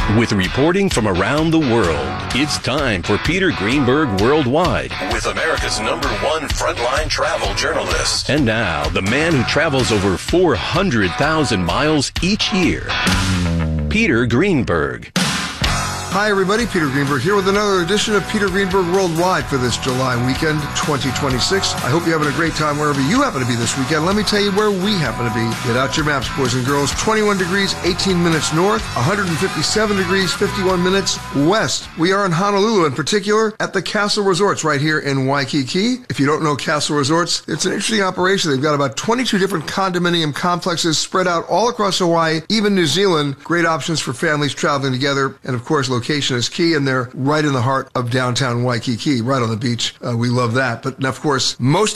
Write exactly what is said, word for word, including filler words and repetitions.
With reporting from around the world, it's time for Peter Greenberg Worldwide with America's number one frontline travel journalist. And now, the man who travels over four hundred thousand miles each year, Peter Greenberg. Hi, everybody. Peter Greenberg here with another edition of Peter Greenberg Worldwide for this July weekend, twenty twenty-six. I hope you're having a great time wherever you happen to be this weekend. Let me tell you where we happen to be. Get out your maps, boys and girls. twenty-one degrees, eighteen minutes north, one hundred fifty-seven degrees, fifty-one minutes west. We are in Honolulu, in particular, at the Castle Resorts right here in Waikiki. If you don't know Castle Resorts, it's an interesting operation. They've got about twenty-two different condominium complexes spread out all across Hawaii, even New Zealand. Great options for families traveling together. And, of course, location is key, and they're right in the heart of downtown Waikiki, right on the beach. Uh, we love that. But, of course, most